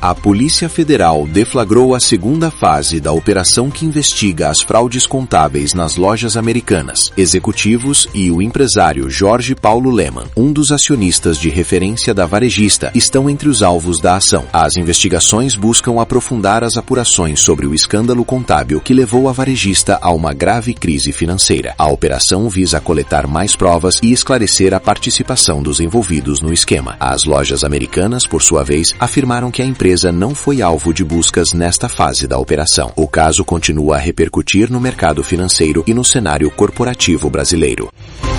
A Polícia Federal deflagrou a segunda fase da operação que investiga as fraudes contábeis nas lojas americanas. Executivos e o empresário Jorge Paulo Lemann, um dos acionistas de referência da varejista, estão entre os alvos da ação. As investigações buscam aprofundar as apurações sobre o escândalo contábil que levou a varejista a uma grave crise financeira. A operação visa coletar mais provas e esclarecer a participação dos envolvidos no esquema. As lojas americanas, por sua vez, afirmaram que a empresa não foi alvo de buscas nesta fase da operação. O caso continua a repercutir no mercado financeiro e no cenário corporativo brasileiro.